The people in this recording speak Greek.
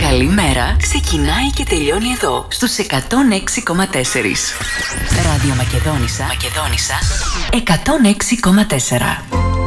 Καλημέρα ξεκινάει και τελειώνει εδώ στους 106,4. Ράδιο Μακεδόνισσα 106,4.